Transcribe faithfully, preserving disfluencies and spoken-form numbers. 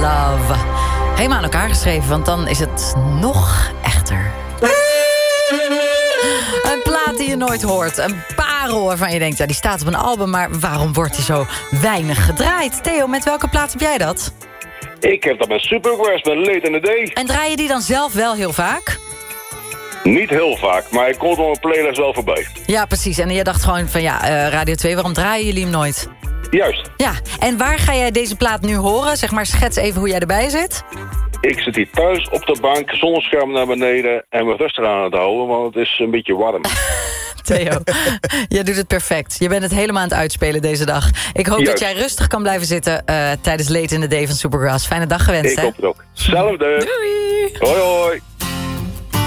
Love. Helemaal aan elkaar geschreven, want dan is het nog echter. Een plaat die je nooit hoort. Een parel waarvan je denkt, ja, die staat op een album, maar waarom wordt die zo weinig gedraaid? Theo, met welke plaat heb jij dat? Ik heb dat met Supergrass, met Late in the Day. En draai je die dan zelf wel heel vaak? Niet heel vaak, maar ik kom op mijn playlist wel voorbij. Ja, precies. En je dacht gewoon van, ja, uh, Radio twee, waarom draaien jullie hem nooit? Juist. Ja, en waar ga jij deze plaat nu horen? Zeg maar, schets even hoe jij erbij zit. Ik zit hier thuis op de bank, zonder scherm naar beneden en me rustig aan het houden, want het is een beetje warm. Theo, jij doet het perfect. Je bent het helemaal aan het uitspelen deze dag. Ik hoop Juist. dat jij rustig kan blijven zitten uh, tijdens Late in the Day van Supergrass. Fijne dag gewenst, Ik hè? hoop het ook. Zelfde. Doei! Hoi hoi.